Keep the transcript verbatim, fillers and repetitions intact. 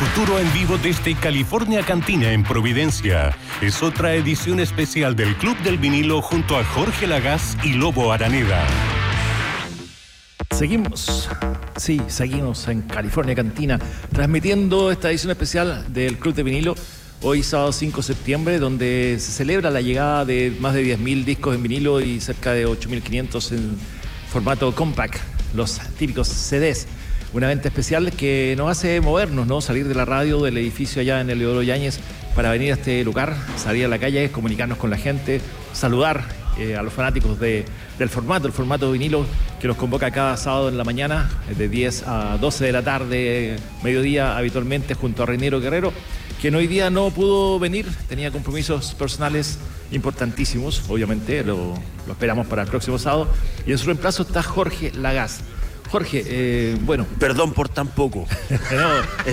futuro en vivo desde California Cantina en Providencia. Es otra edición especial del Club del Vinilo junto a Jorge Lagaz y Lobo Araneda. Seguimos, sí, seguimos en California Cantina, transmitiendo esta edición especial del Club de Vinilo, hoy sábado cinco de septiembre, donde se celebra la llegada de más de diez mil discos en vinilo y cerca de ocho mil quinientos en formato compact, los típicos C Ds. Un evento especial que nos hace movernos, ¿no? Salir de la radio, del edificio allá en el Leodoro Yáñez, para venir a este lugar, salir a la calle, comunicarnos con la gente, saludar eh, a los fanáticos de, del formato, el formato de vinilo que nos convoca cada sábado en la mañana, de diez a doce de la tarde, mediodía habitualmente, junto a Reinero Guerrero, quien hoy día no pudo venir, tenía compromisos personales importantísimos, obviamente, lo, lo esperamos para el próximo sábado, y en su reemplazo está Jorge Lagaz. Jorge, eh, bueno... Perdón por tan poco. No,